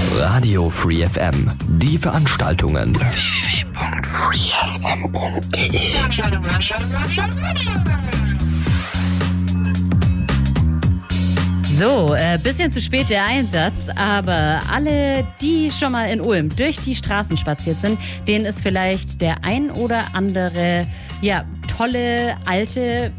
Radio Free FM. Die Veranstaltungen. www.freefm.de. So, bisschen zu spät der Einsatz, aber alle, die schon mal in Ulm durch die Straßen spaziert sind, denen ist vielleicht der ein oder andere, tolle alte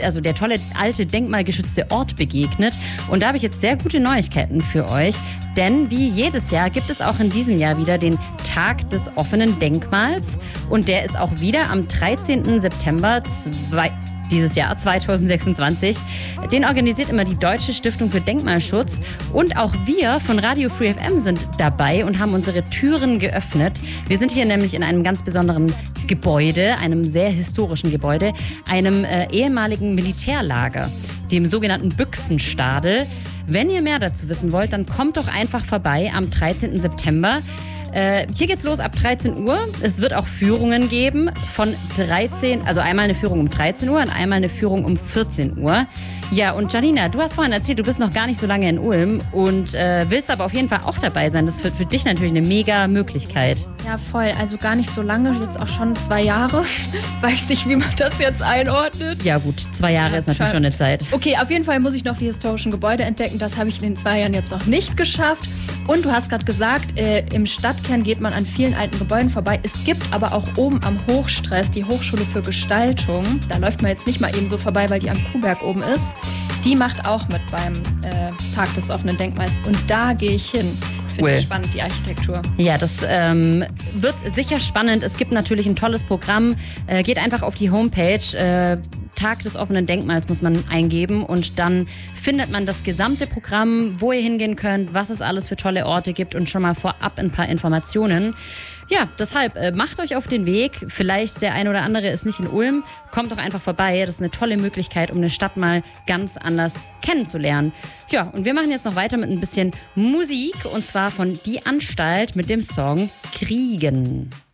denkmalgeschützte Ort begegnet. Und da habe ich jetzt sehr gute Neuigkeiten für euch. Denn wie jedes Jahr gibt es auch in diesem Jahr wieder den Tag des offenen Denkmals. Und der ist auch wieder am 13. September dieses Jahr 2026. Den organisiert immer die Deutsche Stiftung für Denkmalschutz. Und auch wir von Radio Free FM sind dabei und haben unsere Türen geöffnet. Wir sind hier nämlich in einem ganz besonderen Gebäude, einem sehr historischen Gebäude, einem ehemaligen Militärlager, dem sogenannten Büchsenstadel. Wenn ihr mehr dazu wissen wollt, dann kommt doch einfach vorbei am 13. September. Hier geht's los ab 13 Uhr. Es wird auch Führungen geben von 13, also einmal eine Führung um 13 Uhr und einmal eine Führung um 14 Uhr. Ja, und Janina, du hast vorhin erzählt, du bist noch gar nicht so lange in Ulm und willst aber auf jeden Fall auch dabei sein. Das wird für dich natürlich eine mega Möglichkeit. Ja, voll. Also gar nicht so lange, jetzt auch schon 2 Jahre. Weiß nicht, wie man das jetzt einordnet. Ja gut, 2 Jahre ist natürlich schon eine Zeit. Okay, auf jeden Fall muss ich noch die historischen Gebäude entdecken. Das habe ich in den 2 Jahren jetzt noch nicht geschafft. Und du hast gerade gesagt, im Stadtkern geht man an vielen alten Gebäuden vorbei. Es gibt aber auch oben am Hochstress die Hochschule für Gestaltung. Da läuft man jetzt nicht mal eben so vorbei, weil die am Kuhberg oben ist. Die macht auch mit beim Tag des offenen Denkmals. Und da gehe ich hin. Finde ich spannend, die Architektur. Ja, das wird sicher spannend. Es gibt natürlich ein tolles Programm. Geht einfach auf die Homepage. Tag des offenen Denkmals muss man eingeben und dann findet man das gesamte Programm, wo ihr hingehen könnt, was es alles für tolle Orte gibt und schon mal vorab ein paar Informationen. Ja, deshalb macht euch auf den Weg. Vielleicht der ein oder andere ist nicht in Ulm. Kommt doch einfach vorbei. Das ist eine tolle Möglichkeit, um eine Stadt mal ganz anders kennenzulernen. Ja, und wir machen jetzt noch weiter mit ein bisschen Musik und zwar von Die Anstalt mit dem Song Kriegen.